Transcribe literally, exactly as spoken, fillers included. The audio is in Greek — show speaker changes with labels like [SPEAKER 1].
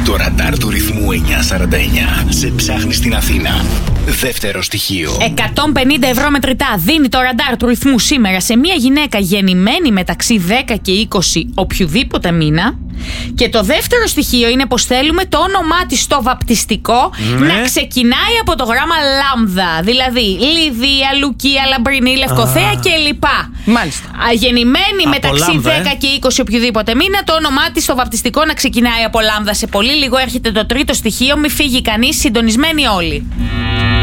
[SPEAKER 1] Το ραντάρ του ρυθμού εννιακόσια σαράντα εννιά σε ψάχνει στην Αθήνα. Δεύτερο στοιχείο.
[SPEAKER 2] εκατόν πενήντα ευρώ μετρητά δίνει το ραντάρ του ρυθμού σήμερα σε μια γυναίκα γεννημένη μεταξύ δέκα και είκοσι οποιοδήποτε μήνα. Και το δεύτερο στοιχείο είναι πως θέλουμε το όνομά της στο βαπτιστικό
[SPEAKER 3] ναι.
[SPEAKER 2] να ξεκινάει από το γράμμα λάμδα. Δηλαδή Λιδία, Λουκία, Λαμπρινή, Λευκοθέα κλπ.
[SPEAKER 3] Μάλιστα.
[SPEAKER 2] Γεννημένη
[SPEAKER 3] από
[SPEAKER 2] μεταξύ
[SPEAKER 3] λάμδα,
[SPEAKER 2] δέκα
[SPEAKER 3] ε.
[SPEAKER 2] και είκοσι οποιοδήποτε μήνα, το όνομά της στο βαπτιστικό να ξεκινάει από λάμδα. Σε πολύ λίγο έρχεται το τρίτο στοιχείο. Μη φύγει κανείς, συντονισμένοι όλοι.